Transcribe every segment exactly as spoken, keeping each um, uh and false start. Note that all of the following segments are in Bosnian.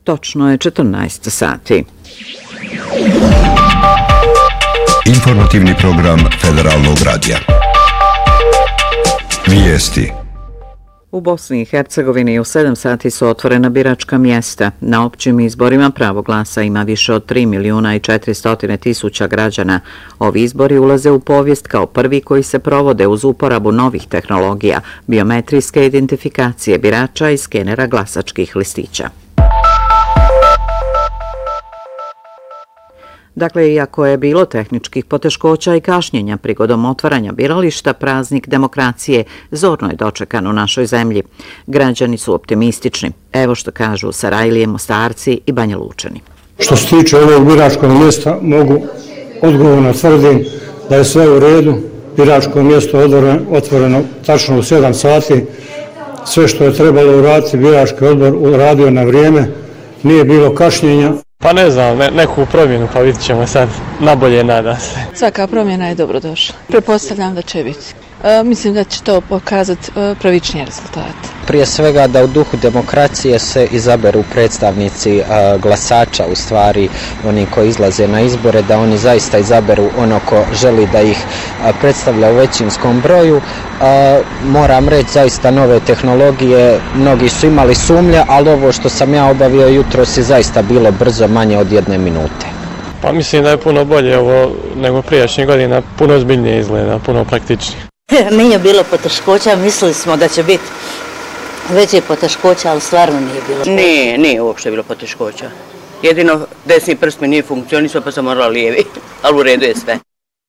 Točno je četrnaest sati. Informativni program Federalnog radija. Vijesti. U Bosni i Hercegovini u sedam sati su otvorena biračka mjesta. Na općim izborima pravo glasa ima više od tri milijuna i četiristo tisuća građana. Ovi izbori ulaze u povijest kao prvi koji se provode uz uporabu novih tehnologija, biometrijske identifikacije birača i skenera glasačkih listića. Dakle, iako je bilo tehničkih poteškoća i kašnjenja prigodom otvaranja birališta, praznik demokracije zorno je dočekan u našoj zemlji. Građani su optimistični. Evo što kažu Sarajlije, Mostarci i Banja Lučani. Što se tiče ovog biračkog mjesta, mogu odgovorno tvrdim da je sve u redu. Biračko mjesto je otvoreno tačno u sedam sati. Sve što je trebalo uraditi, birački odbor uradio na vrijeme. Nije bilo kašnjenja. Pa ne znam, ne, neku promjenu, pa vidit ćemo sad, nabolje nada se. Svaka promjena je dobrodošla. Pretpostavljam da će biti. E, mislim da će to pokazati e, pravičnije rezultate. Prije svega da u duhu demokracije se izaberu predstavnici a, glasača, u stvari oni koji izlaze na izbore, da oni zaista izaberu ono ko želi da ih a, predstavlja u većinskom broju. A, moram reći zaista nove tehnologije, mnogi su imali sumnje, ali ovo što sam ja obavio jutros je zaista bilo brzo, manje od jedne minute. Pa mislim da je puno bolje ovo nego prijašnjih godina, puno ozbiljnije izgleda, puno praktičnije. Nije bilo poteškoća, mislili smo da će biti veće poteškoća, ali stvarno nije bilo. Nije, nije uopšte bilo poteškoća. Jedino desni prst mi nije funkcionisao, pa sam morala lijevi, ali u redu je sve.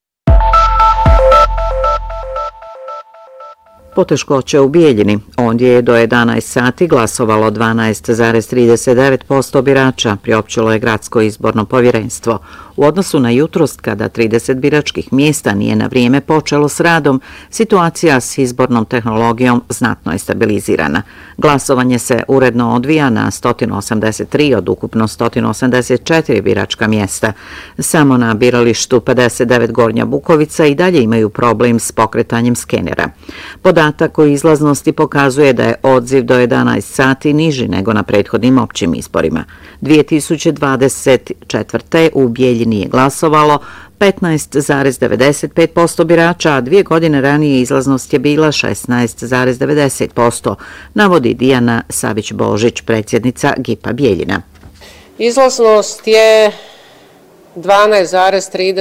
Poteškoće u Bijeljini. Ondje je do jedanaest sati glasovalo dvanaest zarez trideset devet posto birača, priopćilo je Gradsko izborno povjerenstvo. U odnosu na jutros, kada trideset biračkih mjesta nije na vrijeme počelo s radom, situacija s izbornom tehnologijom znatno je stabilizirana. Glasovanje se uredno odvija na sto osamdeset tri od ukupno sto osamdeset četiri biračka mjesta. Samo na biralištu pedeset devet Gornja Bukovica i dalje imaju problem s pokretanjem skenera. Podatak o izlaznosti pokazuje da je odziv do jedanaest sati niži nego na prethodnim općim izborima. dvije tisuće dvadeset četvrte u Bijeljini je glasovalo petnaest zarez devedeset pet posto birača, a dvije godine ranije izlaznost je bila šesnaest zarez devedeset posto, navodi Dijana Savić-Božić, predsjednica G I P-a Bijeljina. Izlaznost je dvanaest zarez trideset